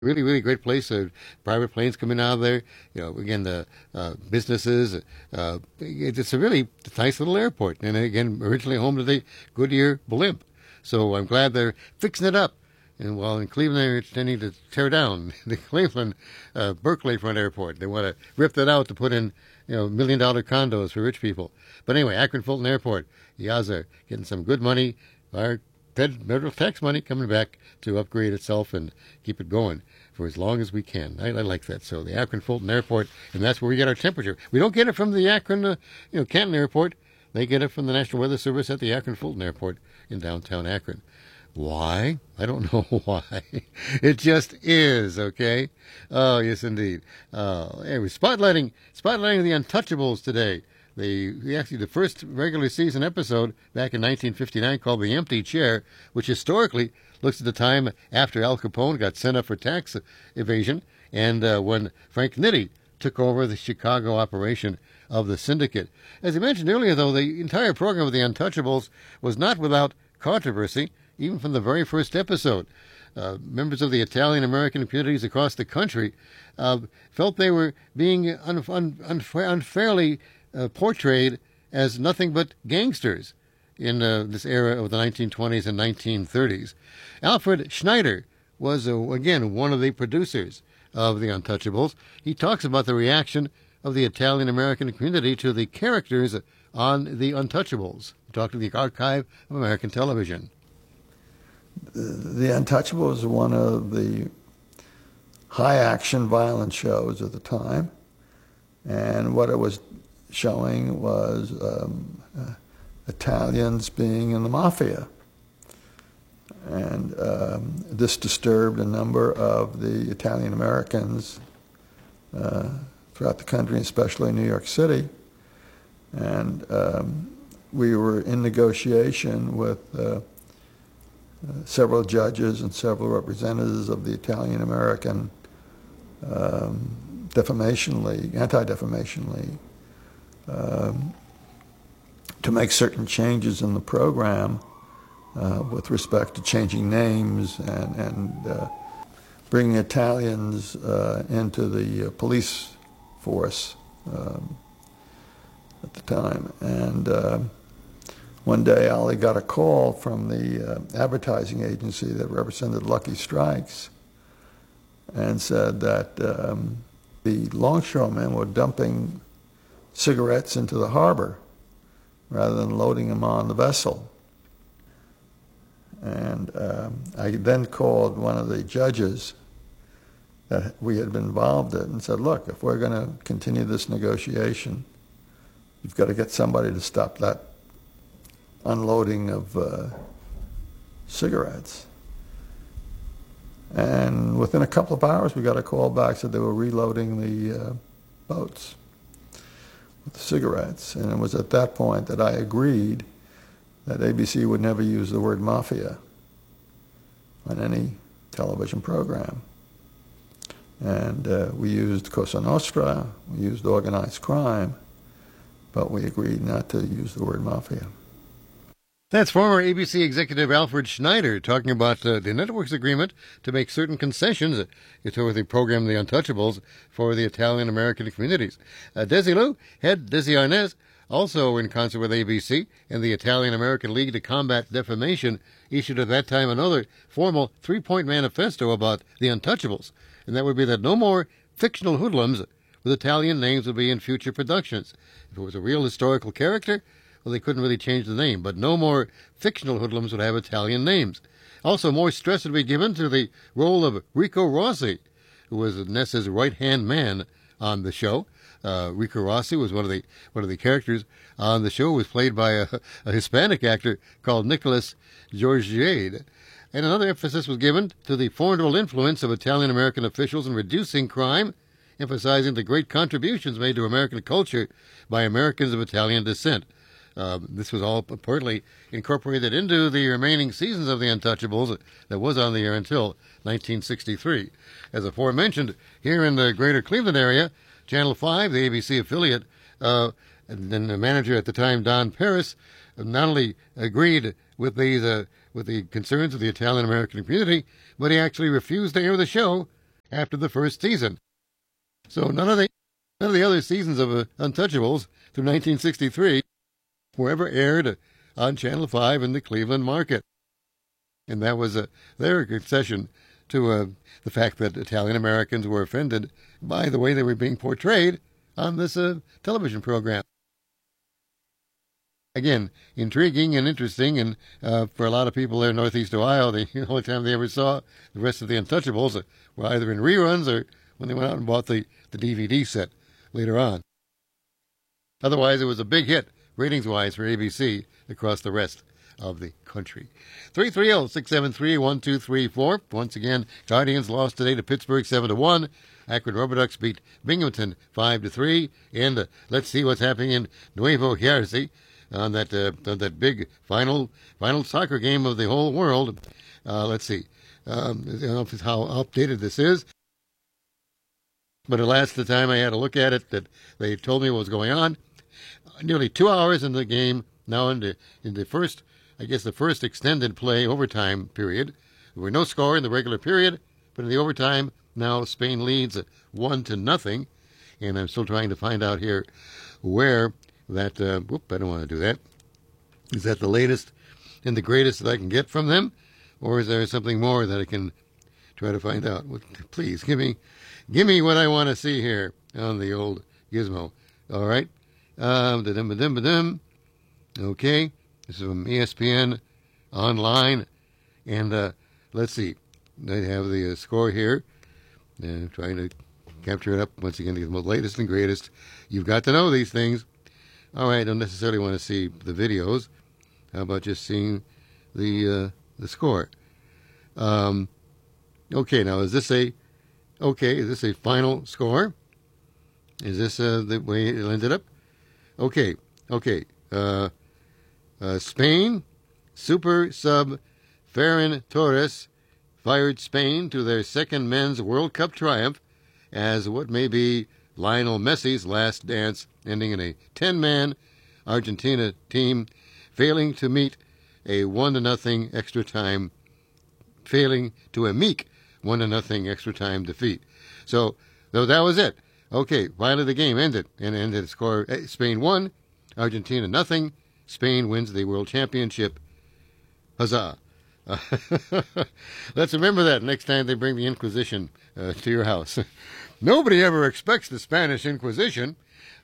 Really, really great place. Private planes coming out of there. Again, the businesses. It's a really nice little airport. And again, originally home to the Goodyear blimp. So I'm glad they're fixing it up. And while in Cleveland, they're intending to tear down the Cleveland Berkeley Front Airport. They want to rip that out to put in, $1 million condos for rich people. But anyway, Akron Fulton Airport, Yazoo, getting some good money. Our federal tax money coming back to upgrade itself and keep it going for as long as we can. I like that. So the Akron Fulton Airport, and that's where we get our temperature. We don't get it from the Akron, Canton Airport. They get it from the National Weather Service at the Akron Fulton Airport in downtown Akron. Why? I don't know why. It just is, okay? Oh, yes, indeed. Anyway, spotlighting the Untouchables today. The first regular season episode back in 1959 called The Empty Chair, which historically looks at the time after Al Capone got sent up for tax evasion and when Frank Nitti took over the Chicago operation of the syndicate. As I mentioned earlier, though, the entire program of The Untouchables was not without controversy, even from the very first episode. Members of the Italian-American communities across the country felt they were being unfairly portrayed as nothing but gangsters in this era of the 1920s and 1930s. Alfred Schneider was, again, one of the producers of The Untouchables. He talks about the reaction of the Italian-American community to the characters on The Untouchables. Talk to the Archive of American Television. The Untouchables was one of the high-action violent shows of the time, and what it was showing was Italians being in the mafia. And this disturbed a number of the Italian Americans throughout the country, especially New York City. And we were in negotiation with several judges and several representatives of the Italian American Defamation League, Anti-Defamation League, to make certain changes in the program with respect to changing names and bringing Italians into the police force at the time. And one day, Ollie got a call from the advertising agency that represented Lucky Strikes and said that the longshoremen were dumping cigarettes into the harbor rather than loading them on the vessel. And I then called one of the judges that we had been involved in and said, look, if we're going to continue this negotiation, you've got to get somebody to stop that unloading of cigarettes. And within a couple of hours, we got a call back, said they were reloading the boats with the cigarettes. And it was at that point that I agreed that ABC would never use the word mafia on any television program. And we used Cosa Nostra, we used organized crime, but we agreed not to use the word mafia. That's former ABC executive Alfred Schneider talking about the network's agreement to make certain concessions toward the program The Untouchables for the Italian-American communities. Desilu, head Desi Arnaz, also in concert with ABC and the Italian-American League to Combat Defamation, issued at that time another formal three-point manifesto about The Untouchables, and that would be that no more fictional hoodlums with Italian names would be in future productions. If it was a real historical character, well, they couldn't really change the name, but no more fictional hoodlums would have Italian names. Also, more stress would be given to the role of Rico Rossi, who was Nessa's right-hand man on the show. Rico Rossi was one of the characters on the show. It was played by a Hispanic actor called Nicholas Georgiade. And another emphasis was given to the formidable influence of Italian-American officials in reducing crime, emphasizing the great contributions made to American culture by Americans of Italian descent. This was all partly incorporated into the remaining seasons of The Untouchables that was on the air until 1963. As aforementioned, here in the greater Cleveland area, Channel 5, the ABC affiliate, and then the manager at the time, Don Paris, not only agreed with the concerns of the Italian-American community, but he actually refused to air the show after the first season. So none of the other seasons of Untouchables through 1963 were ever aired on Channel 5 in the Cleveland market. And that was their concession to the fact that Italian Americans were offended by the way they were being portrayed on this television program. Again, intriguing and interesting, and for a lot of people there in Northeast Ohio, the only time they ever saw the rest of the Untouchables were either in reruns or when they went out and bought the DVD set later on. Otherwise, it was a big hit, ratings-wise, for ABC across the rest of the country. 330-673-1234. Once again, Guardians lost today to Pittsburgh 7-1. Akron Rubberducks beat Binghamton 5-3. And let's see what's happening in Nuevo Jersey on that big final soccer game of the whole world. Let's see. I don't know how updated this is. But the last time I had a look at it, that they told me what was going on. Nearly 2 hours in the game. Now in the first, I guess the first extended play overtime period. There were no score in the regular period, but in the overtime, now Spain leads 1-0. And I'm still trying to find out here where that, I don't want to do that. Is that the latest and the greatest that I can get from them? Or is there something more that I can try to find out? Please, give me what I want to see here on the old gizmo. All right. Okay. This is from ESPN Online. And let's see. They have the score here. Trying to capture it up once again to the latest and greatest. You've got to know these things. All right, I don't necessarily want to see the videos. How about just seeing the score? Okay, now is this a final score? Is this the way it ended up? Okay. Spain, super sub Ferran Torres fired Spain to their second men's World Cup triumph as what may be Lionel Messi's last dance, ending in a 10-man Argentina team failing to meet a 1-0 extra time, failing to a meek 1-0 extra time defeat. So that was it. Okay, finally the game ended, and ended score Spain 1, Argentina 0. Spain wins the World Championship. Huzzah. Let's remember that next time they bring the Inquisition to your house. Nobody ever expects the Spanish Inquisition.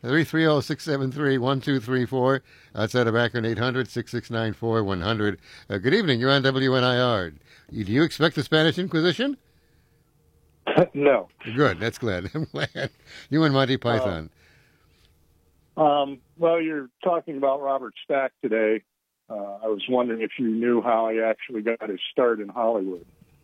330-673-1234. Outside of Akron, 800-6694-100. Good evening. You're on WNIR. Do you expect the Spanish Inquisition? No. Good. That's glad. I'm glad. You and Monty Python. Well, you're talking about Robert Stack today. I was wondering if you knew how he actually got his start in Hollywood.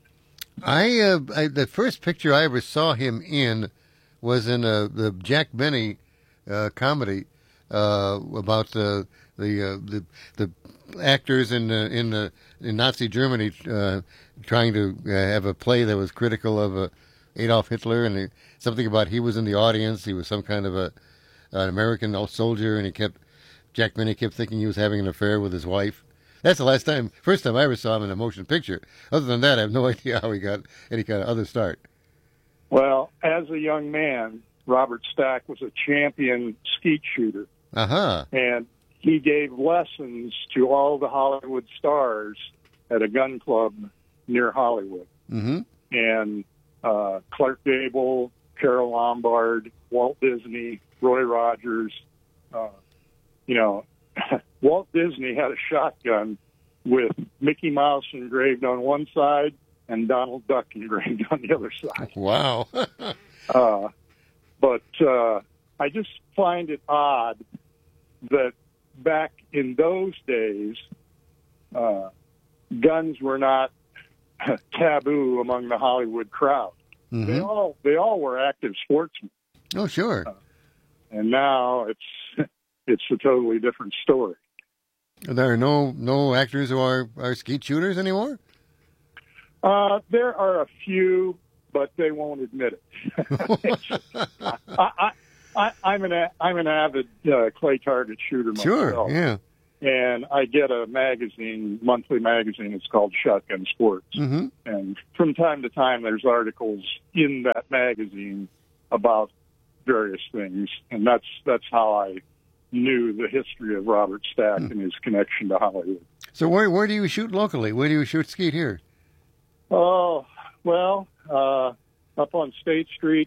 The first picture I ever saw him in was in the Jack Benny comedy about the actors in Nazi Germany trying to have a play that was critical of Adolf Hitler, and something about he was in the audience. He was some kind of an American soldier, and Jack Benny kept thinking he was having an affair with his wife. That's the first time I ever saw him in a motion picture. Other than that, I have no idea how he got any kind of other start. Well, as a young man, Robert Stack was a champion skeet shooter. Uh-huh. And he gave lessons to all the Hollywood stars at a gun club near Hollywood. Mm-hmm. And Clark Gable, Carole Lombard, Walt Disney, Roy Rogers, Walt Disney had a shotgun with Mickey Mouse engraved on one side and Donald Duck engraved on the other side. Wow. But I just find it odd that back in those days, guns were not taboo among the Hollywood crowd. Mm-hmm. They all were active sportsmen. Oh, sure. And now it's a totally different story. There are no actors who are skeet shooters anymore? There are a few, but they won't admit it. I'm an avid clay target shooter myself. Sure, yeah. and I get a magazine, monthly magazine. It's called Shotgun Sports. Mm-hmm. And from time to time, there's articles in that magazine about various things, and that's how I knew the history of Robert Stack and his connection to Hollywood. So where do you shoot locally? Where do you shoot skeet here? Oh, well, up on State Street,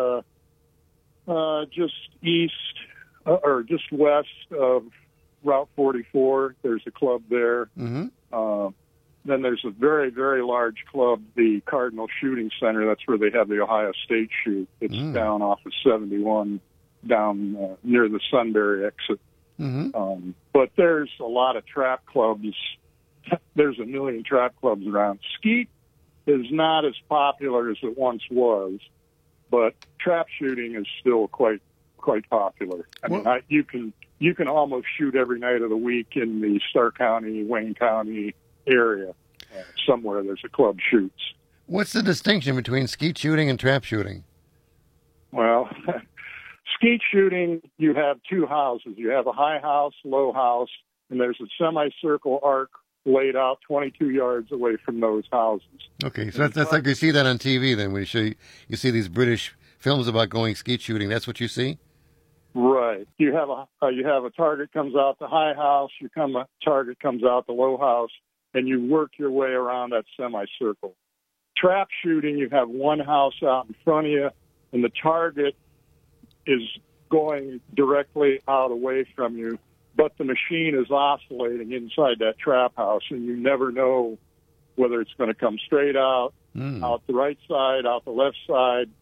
just east or just west of Route 44. There's a club there. Mm-hmm. Then there's a very, very large club, the Cardinal Shooting Center. That's where they have the Ohio State shoot. It's down off of 71, down near the Sunbury exit. Mm-hmm. But there's a lot of trap clubs. There's a million trap clubs around. Skeet is not as popular as it once was, but trap shooting is still quite popular. I mean, you can almost shoot every night of the week in the Starr County, Wayne County area. Somewhere there's a club shoots. What's the distinction between skeet shooting and trap shooting? Well, skeet shooting, you have two houses. You have a high house, low house, and there's a semicircle arc laid out 22 yards away from those houses. Okay, so that's like you see that on TV then when you see these British films about going skeet shooting. That's what you see? Right. You have a target comes out the high house, a target comes out the low house, and you work your way around that semicircle. Trap shooting, you have one house out in front of you, and the target is going directly out away from you, but the machine is oscillating inside that trap house, and you never know whether it's going to come straight out, out the right side, out the left side.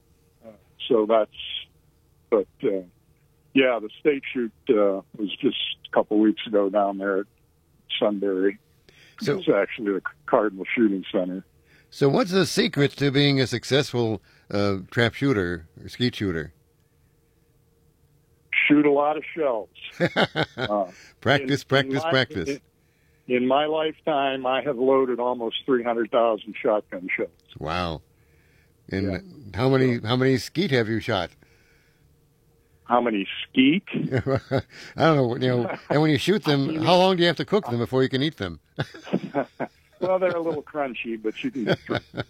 Yeah, the state shoot was just a couple weeks ago down there at Sunbury. So it's actually the Cardinal Shooting Center. So what's the secret to being a successful trap shooter or skeet shooter? Shoot a lot of shells. Practice. In my lifetime, I have loaded almost 300,000 shotgun shells. Wow. And how many skeet have you shot? How many skeet? I don't know. And when you shoot them, how long do you have to cook them before you can eat them? Well, they're a little crunchy, but you can.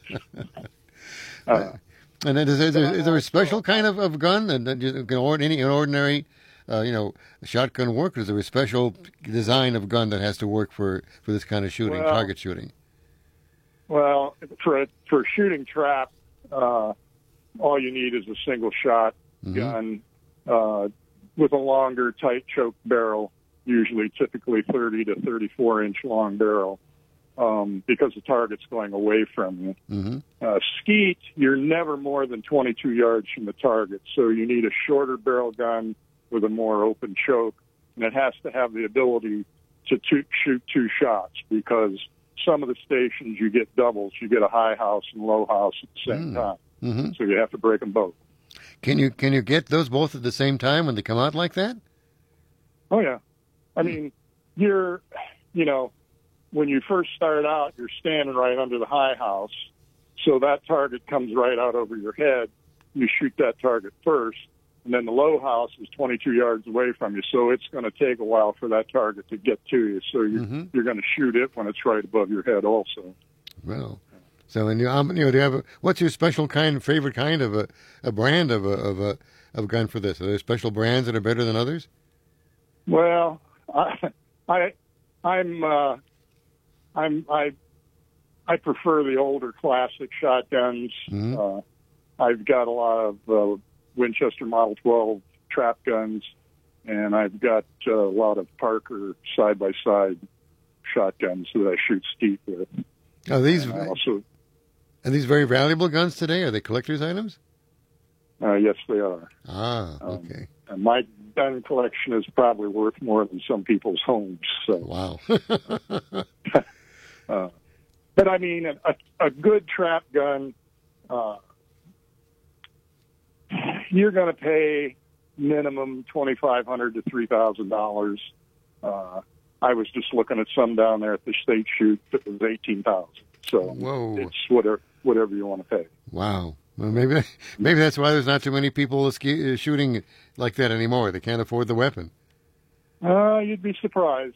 And then is there a special kind of gun that you can an ordinary, shotgun work? Or is there a special design of gun that has to work for this kind of shooting, target shooting? Well, for shooting trap, all you need is a single shot gun with a longer, tight choke barrel, typically 30 to 34 inch long barrel. Because the target's going away from you. Mm-hmm. Skeet, you're never more than 22 yards from the target, so you need a shorter barrel gun with a more open choke, and it has to have the ability to shoot two shots, because some of the stations you get doubles. You get a high house and low house at the same time, so you have to break them both. Can you get those both at the same time when they come out like that? Oh, yeah. I mean, when you first start out, you're standing right under the high house, so that target comes right out over your head. You shoot that target first, and then the low house is 22 yards away from you, so it's going to take a while for that target to get to you. So you're going to shoot it when it's right above your head, also. Well, so do you have what's your special favorite kind of a brand of a gun for this? Are there special brands that are better than others? Well, I prefer the older classic shotguns. I've got a lot of Winchester Model 12 trap guns, and I've got a lot of Parker side-by-side shotguns that I shoot skeet with. Are these very valuable guns today? Are they collector's items? Yes, they are. Okay. And my gun collection is probably worth more than some people's homes. So. Wow. But I mean, a good trap gun, you're going to pay minimum $2,500 to $3,000. I was just looking at some down there at the state shoot that was $18,000. So it's whatever you want to pay. Wow. Well, maybe that's why there's not too many people shooting like that anymore. They can't afford the weapon. You'd be surprised.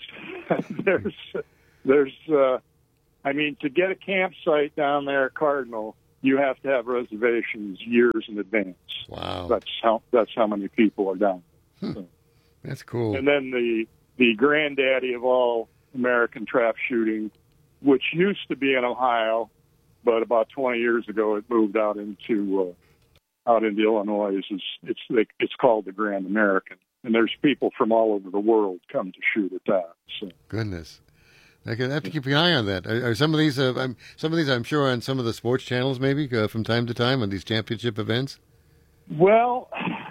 there's, I mean, to get a campsite down there at Cardinal, you have to have reservations years in advance. Wow. That's how many people are down there. So. That's cool. And then the granddaddy of all American trap shooting, which used to be in Ohio, but about 20 years ago it moved out into Illinois. It's called the Grand American, and there's people from all over the world come to shoot at that. So. Goodness, I have to keep an eye on that. Are some of these? I'm sure on some of the sports channels, maybe from time to time on these championship events. Well,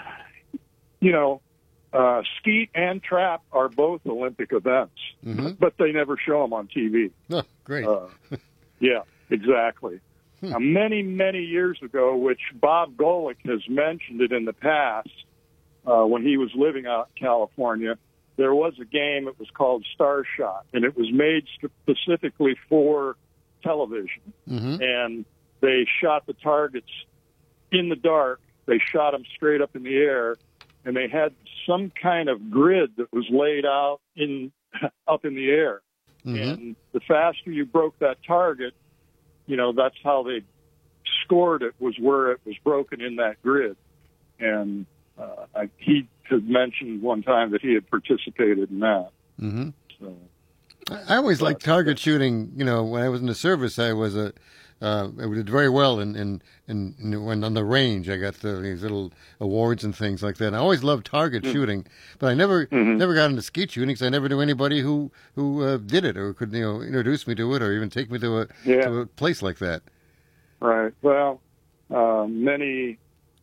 you know, skeet and trap are both Olympic events, but they never show them on TV. Oh, great. Yeah, exactly. Now, many, many years ago, which Bob Golick has mentioned it in the past, when he was living out in California, there was a game, it was called Star Shot, and it was made specifically for television. And they shot the targets in the dark. They shot them straight up in the air, and they had some kind of grid that was laid out up in the air. And the faster you broke that target, you know, that's how they scored it, was where it was broken in that grid. And he had mentioned one time that he had participated in that. So, I always liked target shooting. You know, when I was in the service, I did very well in when on the range. I got these little awards and things like that. And I always loved target shooting, but I never got into skeet shooting because I never knew anybody who did it or could introduce me to it or even take me to a place like that. Right. Well, many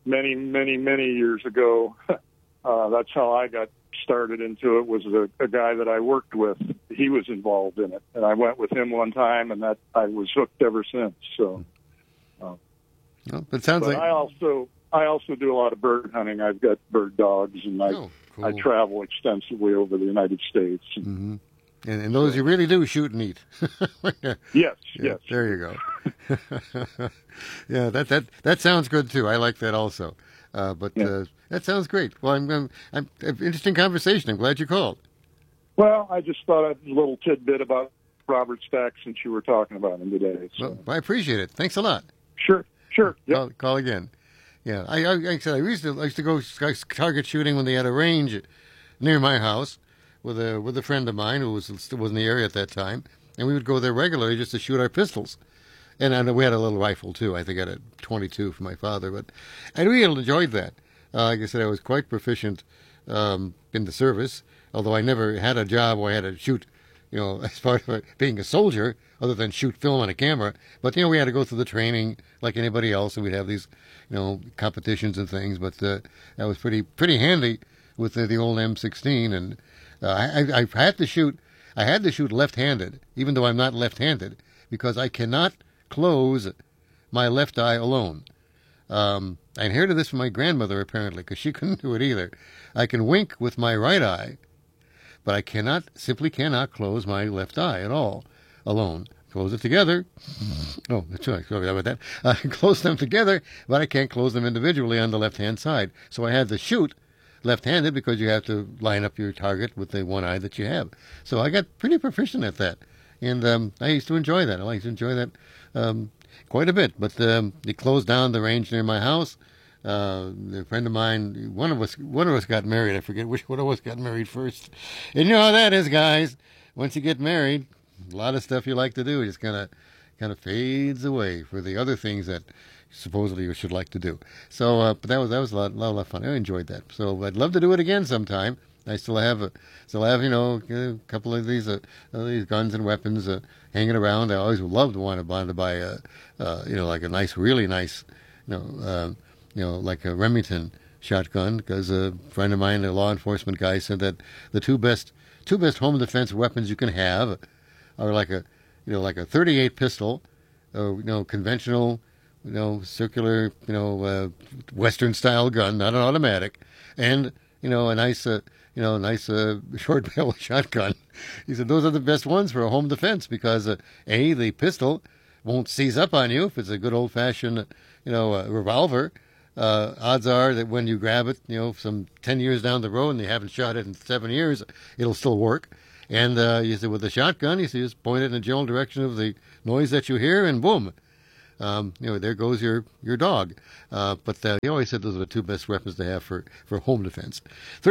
years ago, that's how I got started into it. Was a guy that I worked with. He was involved in it, and I went with him one time, and that I was hooked ever since. So, well, it sounds like I also do a lot of bird hunting. I've got bird dogs, and cool. I travel extensively over the United States. And those you really do shoot and eat. Yes. There you go. Yeah, that sounds good too. I like that also. That sounds great. Well, I'm interesting conversation. I'm glad you called. Well, I just thought a little tidbit about Robert Stack since you were talking about him today. So. Well, I appreciate it. Thanks a lot. Sure. Yep. Call again. Yeah, I used to go target shooting when they had a range near my house with a friend of mine who was in the area at that time, and we would go there regularly just to shoot our pistols. And we had a little rifle too. I think I had a .22 from my father, but I really enjoyed that. Like I said, I was quite proficient in the service, although I never had a job where I had to shoot, as part of being a soldier, other than shoot film on a camera. But, we had to go through the training like anybody else, and we'd have these, competitions and things. But that was pretty handy with the old M16. And I had to shoot left-handed, even though I'm not left-handed, because I cannot close my left eye alone. I inherited this from my grandmother, apparently, because she couldn't do it either. I can wink with my right eye, but I simply cannot close my left eye at all alone. Close it together. Oh, that's right. Sorry about that. I can close them together, but I can't close them individually on the left-hand side. So I had to shoot left-handed because you have to line up your target with the one eye that you have. So I got pretty proficient at that. And I used to enjoy that. I like to enjoy that quite a bit. But they closed down the range near my house. A friend of mine, one of us got married. I forget which one of us got married first. And you know how that is, guys. Once you get married, a lot of stuff you like to do just kind of fades away for the other things that supposedly you should like to do. So, but that was a lot of fun. I enjoyed that. So I'd love to do it again sometime. I still have a couple of these guns and weapons hanging around. I always wanted to buy like a nice, really nice, like a Remington shotgun, because a friend of mine, a law enforcement guy, said that the two best home defense weapons you can have are like a 38 pistol, conventional, circular, Western style gun, not an automatic, and a nice short barrel shotgun. He said those are the best ones for a home defense because the pistol won't seize up on you if it's a good old fashioned revolver. odds are that when you grab it, some 10 years down the road and you haven't shot it in 7 years, it'll still work. And you said with a shotgun, you just point it in the general direction of the noise that you hear, and boom, there goes your dog. But he always said those are the two best weapons to have for home defense.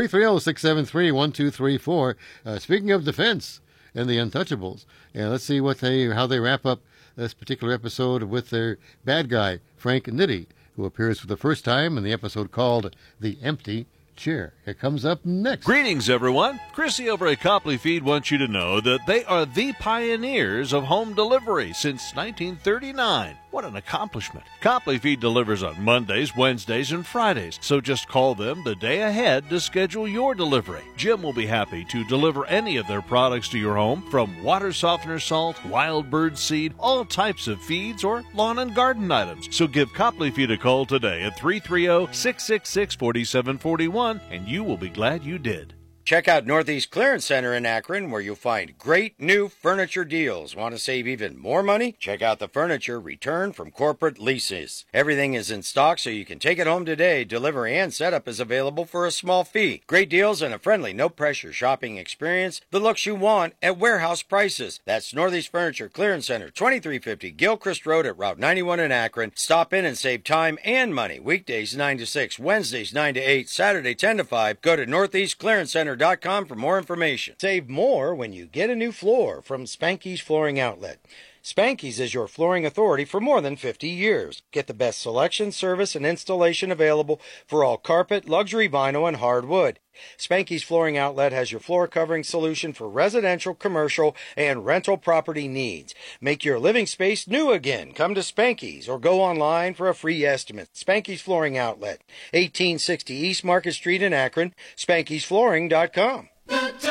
330-673-1234. Speaking of defense and the Untouchables, let's see how they wrap up this particular episode with their bad guy, Frank Nitti, who appears for the first time in the episode called The Empty Chair. It comes up next. Greetings, everyone. Chrissy over at Copley Feed wants you to know that they are the pioneers of home delivery since 1939. What an accomplishment. Copley Feed delivers on Mondays, Wednesdays, and Fridays, so just call them the day ahead to schedule your delivery. Jim will be happy to deliver any of their products to your home, from water softener salt, wild bird seed, all types of feeds, or lawn and garden items. So give Copley Feed a call today at 330-666-4741, and you will be glad you did. Check out Northeast Clearance Center in Akron, where you'll find great new furniture deals. Want to save even more money? Check out the furniture returned from corporate leases. Everything is in stock, so you can take it home today. Delivery and setup is available for a small fee. Great deals and a friendly, no-pressure shopping experience. The looks you want at warehouse prices. That's Northeast Furniture Clearance Center, 2350 Gilchrist Road at Route 91 in Akron. Stop in and save time and money. Weekdays 9 to 6, Wednesdays 9 to 8, Saturday 10 to 5. Go to northeastclearancecenter.com for more information. Save more when you get a new floor from Spanky's Flooring Outlet. Spanky's is your flooring authority for more than 50 years. Get the best selection, service, and installation available for all carpet, luxury vinyl, and hardwood. Spanky's Flooring Outlet has your floor covering solution for residential, commercial, and rental property needs. Make your living space new again. Come to Spanky's or go online for a free estimate. Spanky's Flooring Outlet, 1860 East Market Street in Akron, Spanky'sFlooring.com.